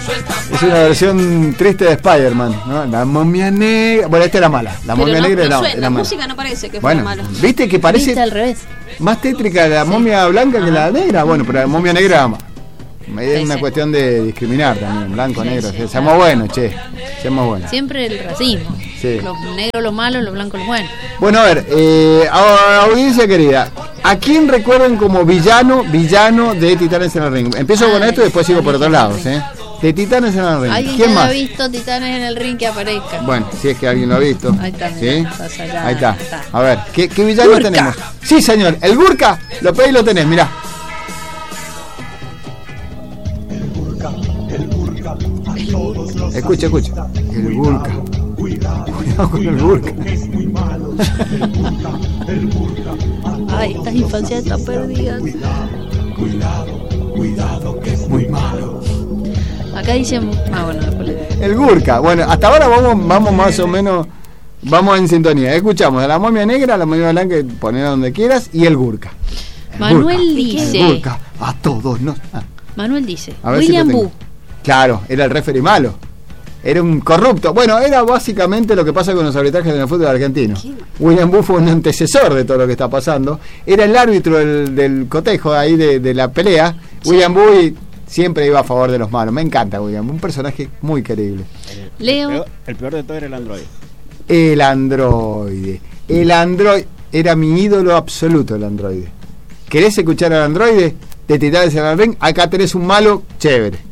Es una versión triste de Spider-Man, ¿no? La momia negra. Bueno, esta era mala. La momia negra era mala. La música no parece que fuera mala. ¿Viste que parece? ¿Viste al revés? Más tétrica la momia blanca que la negra. Bueno, pero la momia negra era más. Es una cuestión de discriminar también, blanco, negro. Seamos buenos, che. Seamos buenos. Siempre el racismo. Sí. Los negros los malos, los blancos los buenos. Bueno, a ver, audiencia querida, ¿a quién recuerdan como villano de Titanes en el Ring? Empiezo con esto y después sigo por otros lados, de Titanes en el Ring. ¿Alguien ¿Quién que más? haya visto Titanes en el Ring que aparezca? Bueno, si es que alguien lo ha visto. Ahí está, ¿sí? Allá, ahí está. A ver, ¿qué villano Gurka. tenemos? Sí, señor, el Gurka, lo pedís y lo tenés, mirá. Escucha. El Gurka. Cuidado con el Gurka. Ay, estas infancias están perdidas. Cuidado, que es muy malo. Acá dicen. Bueno, después le... El Gurka. Bueno, hasta ahora vamos más o menos. Vamos en sintonía. Escuchamos a la momia negra, la momia blanca, ponela donde quieras, y el Gurka. Manuel dice. Gurka, a todos nos. Manuel dice. William Boo. Claro, era el referee malo. Era un corrupto. Bueno, era básicamente lo que pasa con los arbitrajes en el fútbol argentino. William Boo fue un antecesor de todo lo que está pasando. Era el árbitro del cotejo ahí de la pelea. Sí. William Boo siempre iba a favor de los malos. Me encanta William Boo, un personaje muy querible. Leo. El peor de todo era el androide. El androide. Era mi ídolo absoluto, el androide. ¿Querés escuchar al androide de Titanes en el Ring? Acá tenés un malo chévere.